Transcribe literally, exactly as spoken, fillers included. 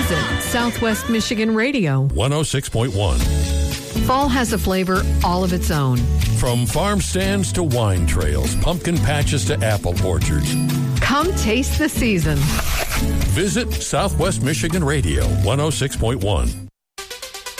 Visit Southwest Michigan Radio. one oh six point one. Fall has a flavor all of its own. From farm stands to wine trails, pumpkin patches to apple orchards. Come taste the season. Visit Southwest Michigan Radio, one oh six point one.